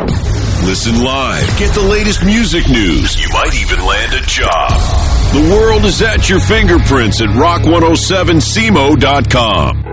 Listen live. Get the latest music news. You might even land a job. The world is at your fingerprints at rock107cmo.com.